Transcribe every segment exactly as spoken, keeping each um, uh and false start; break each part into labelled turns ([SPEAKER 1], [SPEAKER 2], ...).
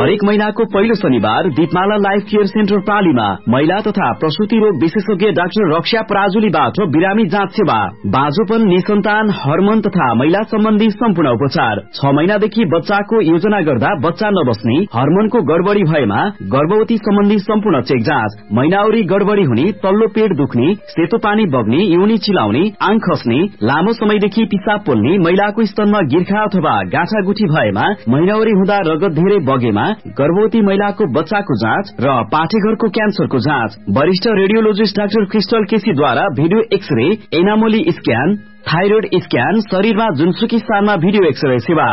[SPEAKER 1] हरेक महीनाको पहिलो शनिबार दीपमाला लाइफ केयर सेन्टर प्रालीमा महिला तथा प्रसूति रोग विशेषज्ञ डाक्टर रक्षा पराजुलीबाट बिरामी जाँच सेवा, बाँझोपन, निसन्तान, हर्मोन तथा महिला सम्बन्धी सम्पूर्ण उपचार, छ महिनादेखि बच्चाको योजना गर्दा बच्चा नबस्ने, हर्मोनको गडबडी भएमा गर्भवती सम्बन्धी सम्पूर्ण चेक जाँच, महिनावरी गडबडी हुने, तल्लो पेट दुख्ने, सेतो पानी बग्ने, युनी चिलाउने, आङ खस्ने, लामो समयदेखि पिसाब पोल्ने, महिलाको स्तनमा गिर्खा अथवा गाँठागुठी भएमा, महिनावरी हुँदा रगत धेरै बगेमा, गर्भवती महिलाको बच्चाको जाँच र पाठेघरको क्यान्सरको जाँच, वरिष्ठ radiologist doctor crystal केसीद्वारा video x-ray, एनामोली scan, thyroid scan, शरीरमा जुनसुकी स्थानमा भिडियो एक्सरे सेवा।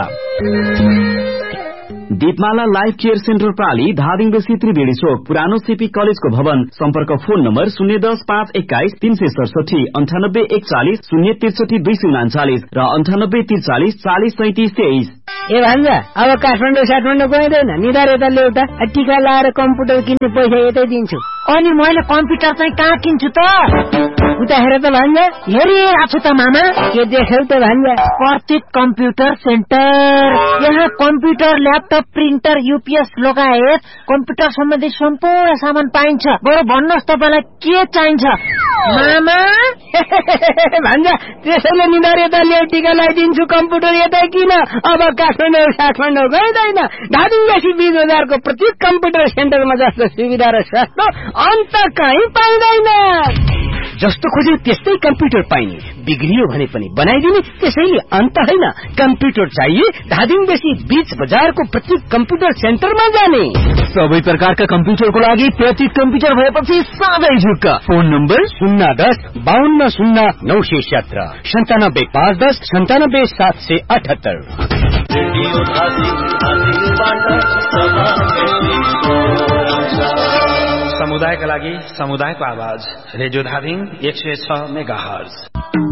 [SPEAKER 1] दीपमाला लाइफ केयर सेन्टर प्राली, धादिङ बेसी त्रिवेणी चोक, पुरानो सीपी कलेजको भवन। सम्पर्क फोन नम्बर शून्य दस पाँच एक्काइस तीन सय सडसठी, अन्ठानब्बे एकचालिस शून्य त्रिसठी दुई सय उनाचालिस र अन्ठानब्बे त्रिचालिस चालिस सैतिस तेइस।
[SPEAKER 2] ए भान्जा, अब काठमाडौँ साठमाडौँ गइँदैन, निधार यता ल्याउटा, टिका लाएर कम्प्युटर किन्ने पैसा यतै दिन्छु।
[SPEAKER 3] अनि मैले कम्प्युटर चाहिँ कहाँ किन्छु त?
[SPEAKER 2] उता हेर त भान्जा,
[SPEAKER 3] हेरिरहेको छु त मामा।
[SPEAKER 2] के देख्यौ त भान्जा?
[SPEAKER 3] प्रतीक कम्प्युटर सेन्टर। यहाँ कम्प्युटर, ल्यापटप, प्रिन्टर, युपीएस लगायत कम्प्युटर सम्बन्धी सम्पूर्ण सामान पाइन्छ। बरु भन्नुहोस् तपाईँलाई के चाहिन्छ?
[SPEAKER 2] मामा भान्जा, त्यसैले निधार यता ल्याउ, टिका लगाइदिन्छु, कम्प्युटर यतै किन। अब काठमाडौँ साठमाडौँ गइँदैन, धादिङ बेसी बीस बजारको प्रतीक कम्प्युटर सेन्टरमा जस्तो सुविधा र सस्तो अन्त कहीँ पाइँदैन।
[SPEAKER 4] जस्तो खोज्यो त्यस्तै कम्प्युटर पाइने, बिग्रियो भने पनि बनाइदिने, त्यसैले अन्त होइन। कम्प्युटर चाहिए धादिङ बेसी बीच बजारको प्रतीक कम्प्युटर सेन्टरमा जाने।
[SPEAKER 5] सबै प्रकारका कम्प्युटरको लागि प्रतीक कम्प्युटर भएपछि सधैँ झुक्क। फोन नम्बर
[SPEAKER 4] शून्य दस बाहन्न शून्य नौ सय सत्र, सन्तानब्बे पाँच दस सन्तानब्बे सात सय अठहत्तर।
[SPEAKER 6] समुदायका लागि समुदायको आवाज, रेडियो धादिङ एक सय छ मेगा हर्ज।